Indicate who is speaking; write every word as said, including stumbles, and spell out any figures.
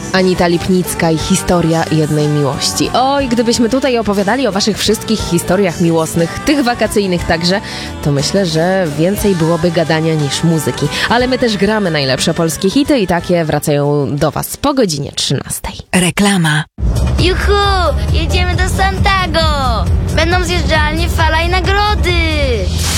Speaker 1: Anita Lipnicka i historia jednej miłości. Oj, gdybyśmy tutaj opowiadali o waszych wszystkich historiach miłosnych, tych wakacyjnych także, to myślę, że więcej byłoby gadania niż muzyki. Ale my też gramy najlepsze polskie hity i takie wracają do was po godzinie trzynastej.
Speaker 2: Reklama.
Speaker 3: Juhu! Jedziemy do Santago! Będą zjeżdżalnie, fala i nagrody!